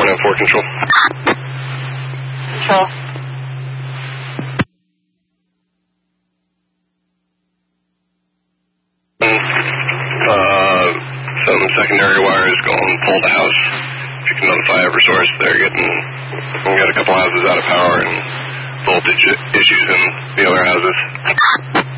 4 control. Control. Some secondary wires going pull the house. If you can notify Eversource, we got a couple houses out of power and voltage issues in the other houses.